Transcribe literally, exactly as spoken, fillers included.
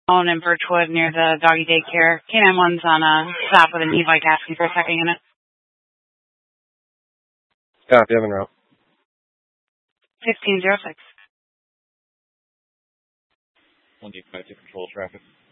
phone in Birchwood near the doggy daycare. K nine one's on a stop with an e-bike asking for a second unit. Copy, I'm en route. fifteen oh six. one eight five to control traffic.